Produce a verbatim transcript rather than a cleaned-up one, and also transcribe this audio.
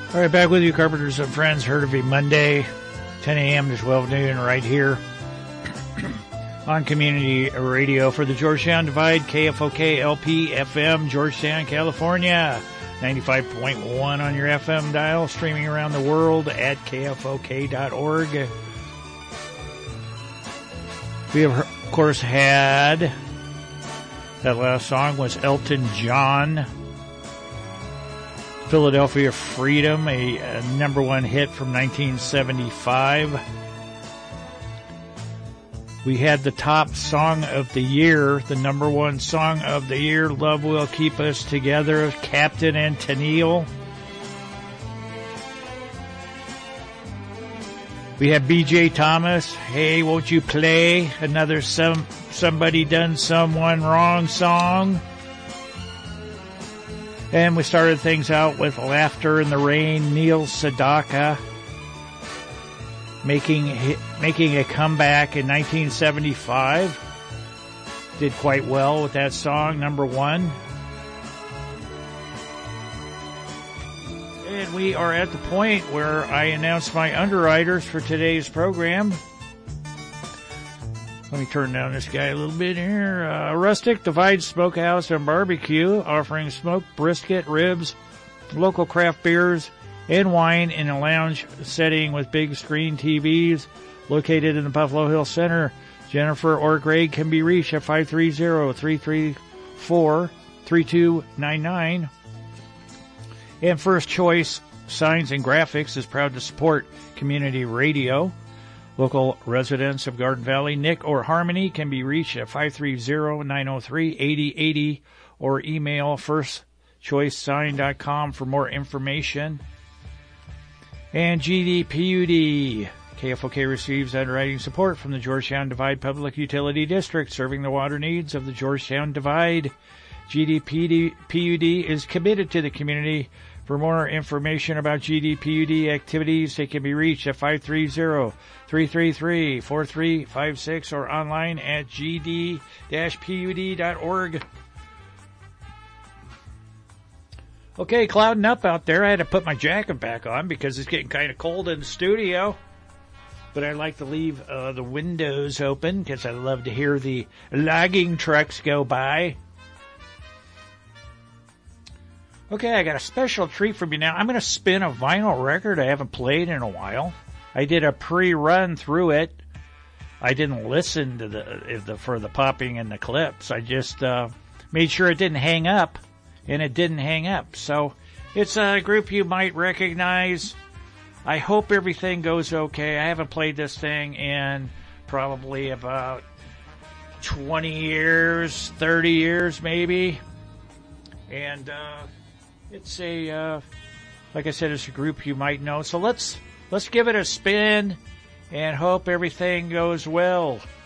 All right, back with you, Carpenters and Friends. Heard of you Monday, ten a.m. to twelve noon, right here on Community Radio for the Georgetown Divide, K F O K L P F M, Georgetown, California. ninety-five point one on your F M dial, streaming around the world at K F O K dot org. We have, of course, had that last song was Elton John, Philadelphia Freedom, a, a number one hit from nineteen seventy-five. We had the top song of the year, the number one song of the year, Love Will Keep Us Together, Captain and Tennille. We have B J Thomas, Hey, Won't You Play, another some Somebody Done Someone Wrong song. And we started things out with Laughter in the Rain, Neil Sedaka, making making a comeback in nineteen seventy-five. Did quite well with that song, number one. And we are at the point where I announce my underwriters for today's program. Let me turn down this guy a little bit here. Uh, Rustic Divide Smokehouse and Barbecue, offering smoked brisket, ribs, local craft beers, and wine in a lounge setting with big screen T Vs, located in the Buffalo Hills Center. Jennifer or Greg can be reached at five three zero, three three four, three two nine nine. And First Choice Signs and Graphics is proud to support Community Radio. Local residents of Garden Valley, Nick or Harmony, can be reached at five three zero, nine zero three, eight zero eight zero or email first choice sign dot com for more information. And G D P U D. K F O K receives underwriting support from the Georgetown Divide Public Utility District, serving the water needs of the Georgetown Divide. G D P U D is committed to the community. For more information about G D P U D activities, they can be reached at five three zero, three three three, four three five six or online at g d p u d dot org. Okay, clouding up out there. I had to put my jacket back on because it's getting kind of cold in the studio. But I like to leave uh, the windows open because I love to hear the logging trucks go by. Okay, I got a special treat for you now. I'm going to spin a vinyl record I haven't played in a while. I did a pre-run through it. I didn't listen to the, the for the popping and the clips. I just uh, made sure it didn't hang up, and it didn't hang up. So it's a group you might recognize. I hope everything goes okay. I haven't played this thing in probably about twenty years, thirty years maybe. And uh, it's a, uh, like I said, it's a group you might know. So let's let's give it a spin and hope everything goes well.